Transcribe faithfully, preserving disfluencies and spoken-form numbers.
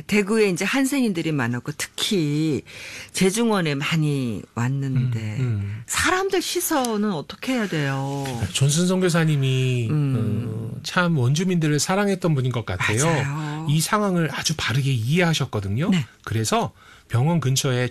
대구에 이제 한센인들이 많았고 특히 재중원에 많이 왔는데 음, 음. 사람들 시선은 어떻게 해야 돼요? 존슨 선교사님이 음. 어, 참 원주민들을 사랑했던 분인 것 같아요. 맞아요. 이 상황을 아주 바르게 이해하셨거든요. 네. 그래서 병원 근처에